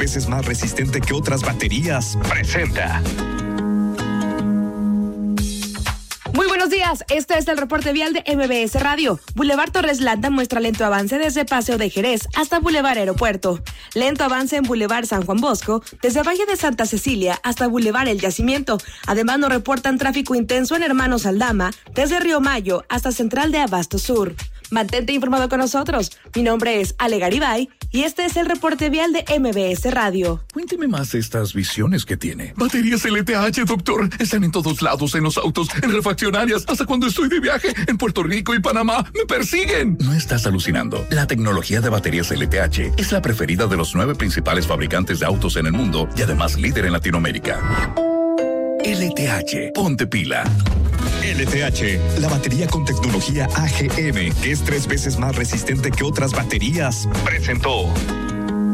veces más resistente que otras baterías, presenta. Muy buenos días, este es el reporte vial de MBS Radio. Boulevard Torres Landa muestra lento avance desde Paseo de Jerez hasta Boulevard Aeropuerto. Lento avance en Boulevard San Juan Bosco, desde Valle de Santa Cecilia hasta Boulevard El Yacimiento. Además nos reportan tráfico intenso en Hermanos Aldama, desde Río Mayo hasta Central de Abasto Sur. Mantente informado con nosotros. Mi nombre es Ale Garibay y este es el reporte vial de MBS Radio. Cuénteme más de estas visiones que tiene. Baterías LTH, doctor. Están en todos lados, en los autos, en refaccionarias, hasta cuando estoy de viaje en Puerto Rico y Panamá. ¡Me persiguen! No estás alucinando. La tecnología de baterías LTH es la preferida de los 9 principales fabricantes de autos en el mundo y además líder en Latinoamérica. LTH, ponte pila. LTH, la batería con tecnología AGM, que es 3 veces más resistente que otras baterías, presentó.